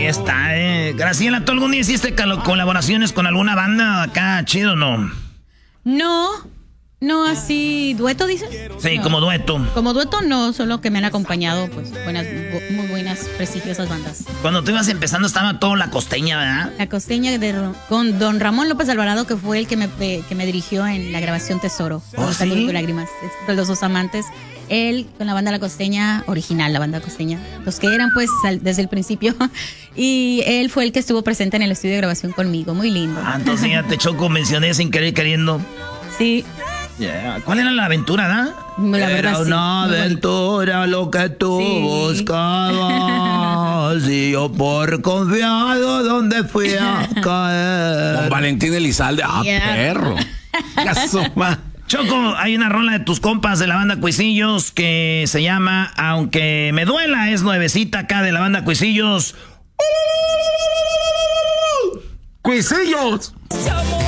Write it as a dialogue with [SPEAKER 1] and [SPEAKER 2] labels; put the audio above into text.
[SPEAKER 1] Ahí está, Graciela, ¿tú algún día hiciste colaboraciones con alguna banda acá, chido o no?
[SPEAKER 2] No así, ¿dueto dicen?
[SPEAKER 1] Sí,
[SPEAKER 2] no.
[SPEAKER 1] Como dueto.
[SPEAKER 2] Como dueto no, solo que me han acompañado, pues, muy buenas, prestigiosas bandas.
[SPEAKER 1] Cuando tú ibas empezando estaba todo La Costeña, ¿verdad?
[SPEAKER 2] La Costeña con don Ramón López Alvarado, que fue el que me dirigió en la grabación Tesoro.
[SPEAKER 1] ¿Sí?
[SPEAKER 2] Lágrimas, de los dos amantes. Él con la banda La Costeña original, la banda Costeña, los que eran pues desde el principio, y él fue el que estuvo presente en el estudio de grabación conmigo, muy lindo.
[SPEAKER 1] Entonces ya te mencioné sin querer queriendo.
[SPEAKER 2] Sí.
[SPEAKER 1] Yeah. ¿Cuál era la aventura,
[SPEAKER 2] La verdad,
[SPEAKER 1] era una aventura lo que tú buscabas y yo por confiado donde fui a caer.
[SPEAKER 3] Con Valentín Elizalde. Perro.
[SPEAKER 1] Choco, hay una rola de tus compas de la banda Cuisillos que se llama Aunque me duela, es nuevecita acá de la banda Cuisillos.
[SPEAKER 3] ¡Cuisillos!